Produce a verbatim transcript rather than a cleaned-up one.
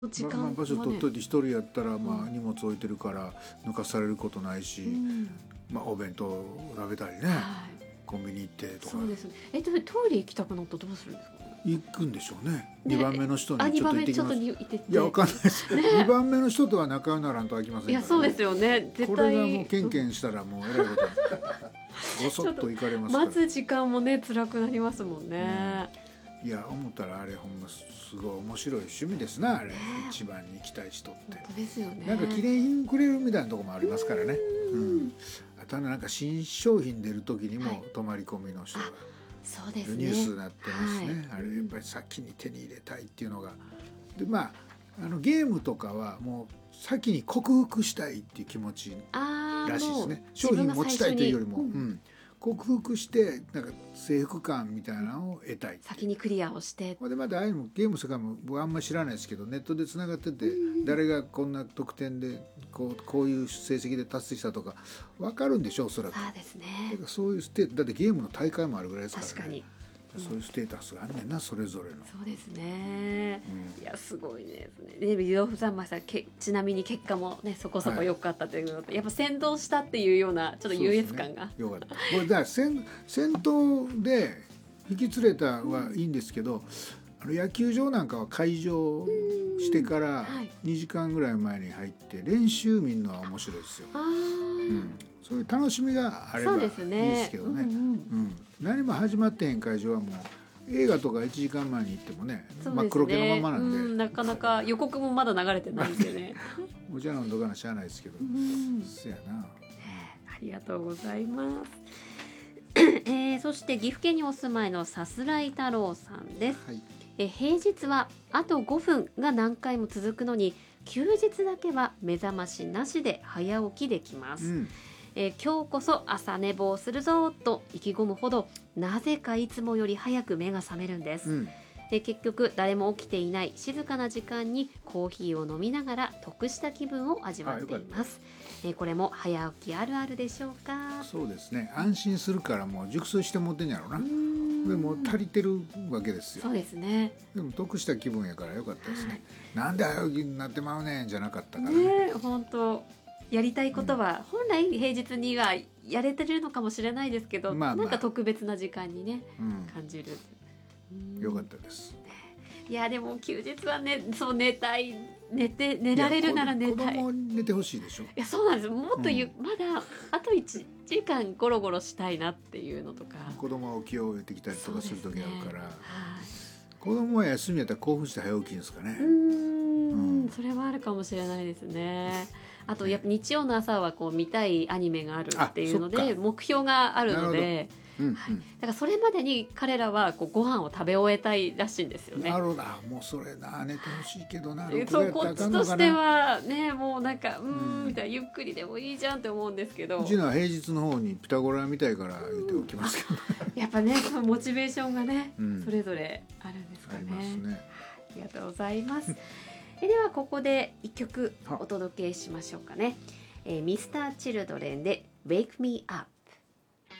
時まあまあ間場所もね、 取っといて一人やったら、まあ、 うん荷物置いてるから抜かされることないし、 うんまあ、お弁当食べたりね、 はい、 コンビニ行ってとかそうですね。え、でもトイレ行きたくなったらどうするんですかね。 行くんでしょうね。 ねにばんめの人あ、 にちょっ二番と行ってきます。 目ちょっとに行ってって。 いやわかんないです、 ねにばんめの人とは仲良くならんとはいきませんから、ね、 いやそうですよね。絶こ対れがもうケンケンしたらもうえらいことにごそっと行かれますから。 待つ時間もね辛くなりますもんね。 いや思ったらあれほんますごい面白い趣味ですなあれ、 ね一番に行きたい人って本当ですよね。 なんか記念品くれるみたいなところもありますからね。うんあとはなんか新商品出る時にはいも泊まり込みの人がそうですね。 ニュースになってますね、 はいあれやっぱり先に手に入れたいっていうのがでまああのゲームとかはもう先に克服したいっていう気持ちあーらしいですねもう商品持ちたいというよりも、 自分が最初にうん克服してなんか征服感みたいなのを得たいっていう先にクリアをしてほんでまたああいうのもゲームとかも僕あんまり知らないですけどネットでつながってて誰がこんな得点でこうこういう成績で達成したとか分かるんでしょうおそらく。 そうですねだからそういうステだってゲームの大会もあるぐらいですからね。 確かにそういうステータスがあんねんなそれぞれの。 そうですね、 うんいやすごいですね。でビデオさんまさけちなみに結果もねそこそこ良かったというので、やっぱ先導したっていうようなちょっと優越感が、 そうですね、よかったこれだから先先頭で引き連れたはいいんですけど、あの野球場なんかは開場してからはいにじかんぐらい前に入って練習見るのは面白いですよ、 あー、 うん、そういう楽しみがあればそういいですねですけどね、 うんうんうん何も始まってへん会場はもう映画とかいちじかんまえに行ってもねそうですね真っ黒けのままなんで、 うん、なかなか予告もまだ流れてないんでねお茶飲んどかなしゃあないですけど、 うんそやな。 ありがとうございますえー、そして岐阜県にお住まいのさすらい太郎さんです。 はいえー平日はあとごふんが何回も続くのに休日だけは目覚ましなしで早起きできます、 うんえー今日こそ朝寝坊するぞと意気込むほどなぜかいつもより早く目が覚めるんです、 うんで結局誰も起きていない静かな時間にコーヒーを飲みながら得した気分を味わっています、えーこれも早起きあるあるでしょうか。 そうですね安心するからもう熟睡して持ってんやろなうーんでも足りてるわけですよそうですねでも得した気分やからよかったですね、なんで早起きになってまうねんじゃなかったからねね本当やりたいことは本来平日にはやれてるのかもしれないですけど、 まあまあなんか特別な時間にねう感じる、うんんよかったですいやでも休日はねそう寝たい寝て寝られるなら寝たいいや子供に寝てほしいでしょそうなんですもっとゆ、 うんまだあといちじかんゴロゴロしたいなっていうのとか子供は起きよう言ってきたりとかする時あるから、 はい子供は休みやったら興奮して早起きるんですかねうーんそれはあるかもしれないですね。あとやっぱ日曜の朝はこう見たいアニメがあるっていうのあそでっか目標があるので、 うんうん、 だからそれまでに彼らはこうご飯を食べ終えたいらしいんですよねな。るほどもうそれな寝てほしいけどなえ録画やったらあそうこっちかんのかなとしてはねもうなんかうーうんんみたいなゆっくりでもいいじゃんって思うんですけどうちのは平日の方にピタゴラみたいから言っておきますけど、 やっぱねそのモチベーションがね、 うんそれぞれあるんですかありね。 ますねありがとうございます。えではここで一曲はお届けしましょうかね。えー、ミスターチルドレンで Wake Me Up。